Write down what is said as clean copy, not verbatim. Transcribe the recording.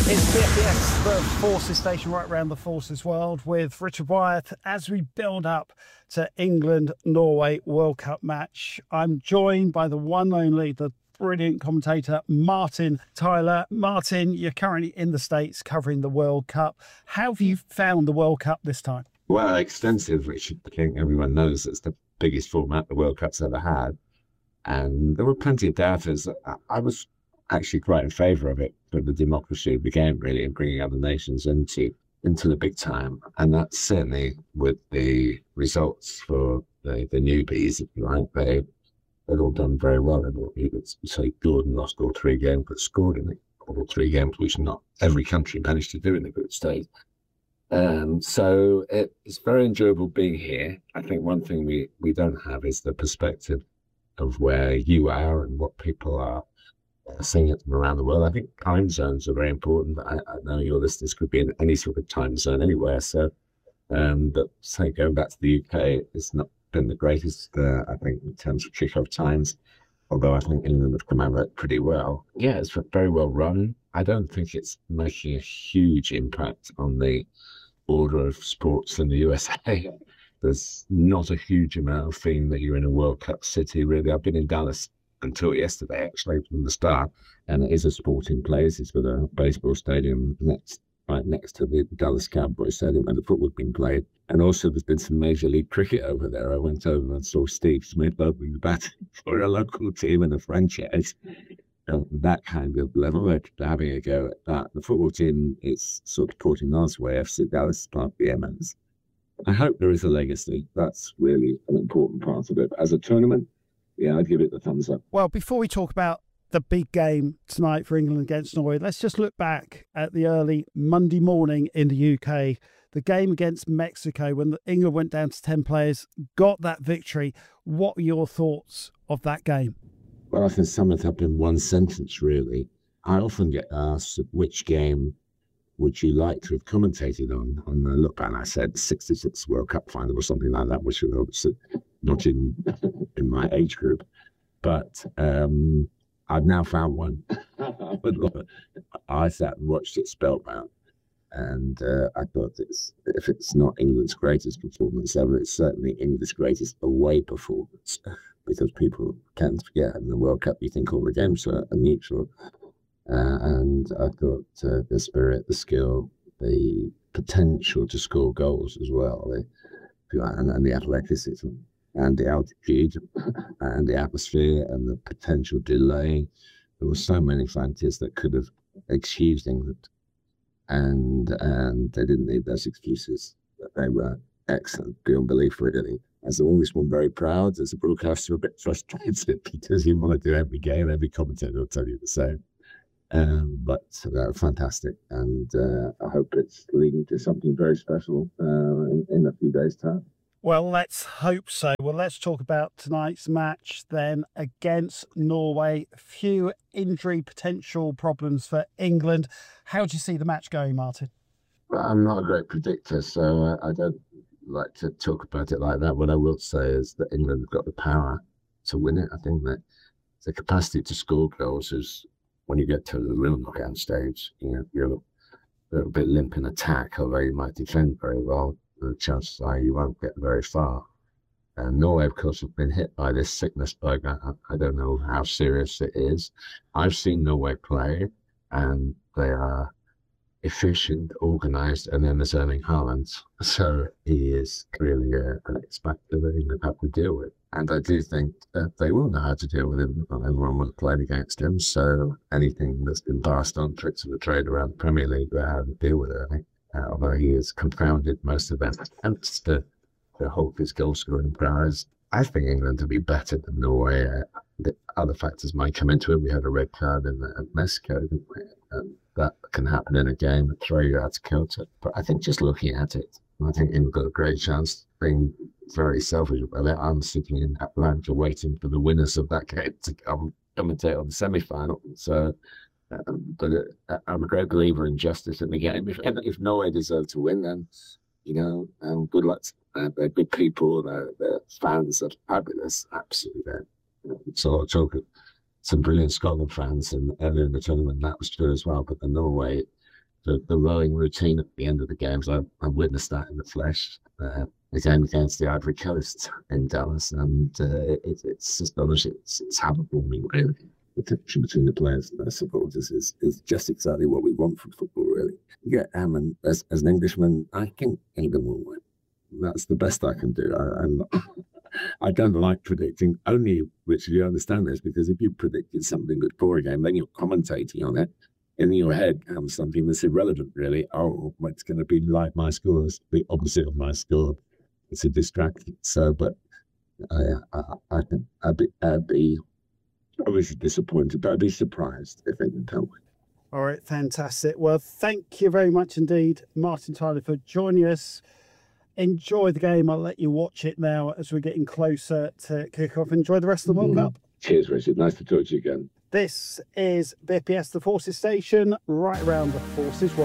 It's BFBS, the Forces station right around the Forces world with Richard Wyatt as we build up to England-Norway World Cup match. I'm joined by the one and only, the brilliant commentator, Martin Tyler. Martin, you're currently in the States covering the World Cup. How have you found the World Cup this time? Well, extensive, which I think everyone knows it's the biggest format the World Cup's ever had. And there were plenty of doubters. I was actually quite in favour of it for the democracy of the game, really, and bringing other nations into the big time. And that's certainly with the results for the newbies, if you like, they'd all done very well. You could say Jordan lost all three games, but scored in all three games, which not every country managed to do in the group stage. So it's very enjoyable being here. I think one thing we don't have is the perspective of where you are and what people are seeing it from around the world. I think time zones are very important. I know your listeners could be in any sort of time zone anywhere. So, but say going back to the UK, it's not been the greatest, I think, in terms of kickoff times, although I think England have come out of it pretty well. Yeah, it's very well run. I don't think it's making a huge impact on the order of sports in the USA. There's not a huge amount of feeling that you're in a World Cup city, really. I've been in Dallas until yesterday, actually, from the start, and it is a sporting place. It's with a baseball stadium right next to the Dallas Cowboys Stadium where the football's been played. And also there's been some Major League Cricket over there. I went over and saw Steve Smith opening the bat for a local team in a franchise. That kind of level, they're having a go at that. The football team is sort of Porting Way, FC Dallas is part of the MS. I hope there is a legacy. That's really an important part of it. But as a tournament, yeah, I'd give it the thumbs up. Well, before we talk about the big game tonight for England against Norway, let's just look back at the early Monday morning in the UK, the game against Mexico when England went down to 10 players, got that victory. What were your thoughts of that game? Well, I can sum it up in one sentence, really. I often get asked which game would you like to have commentated on the look back. And I said 66 World Cup final or something like that, which was obviously not in my age group. But I've now found one. I sat and watched it spellbound. And I thought if it's not England's greatest performance ever, it's certainly England's greatest away performance. Because people can't forget in the World Cup, you think all the games are neutral. And I thought the spirit, the skill, the potential to score goals as well, and the athleticism, and the altitude, and the atmosphere, and the potential delay. There were so many factors that could have excused England. And they didn't need those excuses. They were excellent, beyond belief, really. As always, one very proud. As a broadcaster, a bit frustrated because you want to do every game, every commentator will tell you the same. But they're fantastic, and I hope it's leading to something very special in a few days' time. Well, let's hope so. Well, let's talk about tonight's match then against Norway. Few injury potential problems for England. How do you see the match going, Martin? Well, I'm not a great predictor, so I don't like to talk about it like that. What I will say is that England have got the power to win it. I think that the capacity to score goals is, when you get to the real knockout stage, you're a little bit limp in attack, although you might defend very well. The chances are you won't get very far. And Norway, of course, have been hit by this sickness bug. I don't know how serious it is. I've seen Norway play, and they are efficient, organised, and then there's Erling Haaland. So he is really an X factor that England have to deal with. And I do think that they will know how to deal with him. Not everyone will have played against him. So anything that's been passed on, tricks of the trade around the Premier League, they have to deal with it, I think. Although he has confounded most of them attempts to hold his goal scoring prowess. I think England will be better than Norway. The other factors might come into it. We had a red card in Mexico, didn't we? That can happen in a game and throw you out of kilter. But I think just looking at it, I think England got a great chance. Being very selfish about it, I'm sitting in Atlanta waiting for the winners of that game to commentate on the semi-final. So, but I'm a great believer in justice in the game. If Norway deserve to win, then good luck. They're good people. Their fans are fabulous. Absolutely, so I talk some brilliant Scotland fans, and earlier in the tournament that was true as well. But the Norway the rowing routine at the end of the games. I witnessed that in the flesh. The game against the Ivory Coast in Dallas, and it's astonishing. It's heartwarming, really. The connection between the players and their supporters is just exactly what we want from football, really. Yeah, and as an Englishman, I think England will win. That's the best I can do. I don't like predicting, only, Richard, you understand this, because if you predicted something before a game, then you're commentating on it. In your head comes something that's irrelevant, really. Oh, it's going to be like my score, it's the opposite of my score. It's a distraction. So, but I think I'd be obviously disappointed, but I'd be surprised if England don't win. All right, fantastic. Well, thank you very much indeed, Martin Tyler, for joining us. Enjoy the game. I'll let you watch it now as we're getting closer to kick-off. Enjoy the rest of the World Cup. Cheers, Richard. Nice to talk to you again. This is BPS, the Forces Station, right around the Forces World.